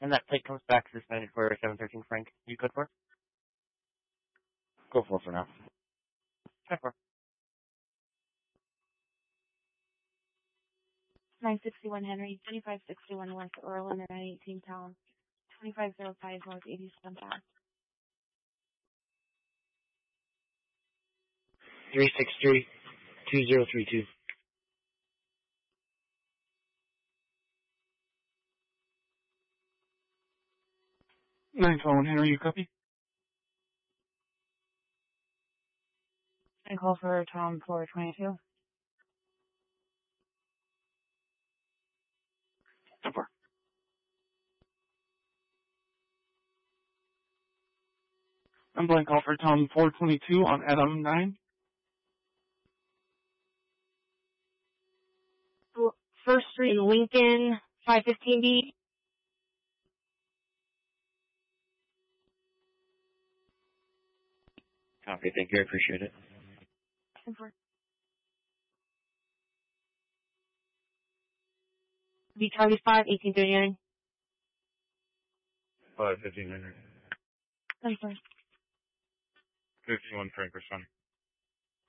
And that plate comes back suspended for 713 Frank. You good for? Go for now. 10-4. 961 Henry, 2561 West Orland, 918 Town, 2505 North 87 Town. 363-2032. Henry, you copy? And call for Tom 422. Super. I'm blank call for Tom 422 on Adam 9. First Street, Lincoln, 515B. Copy, thank you, I appreciate it. B Charlie 5, 1839. 1500. 10-4. 51 Frank, respond.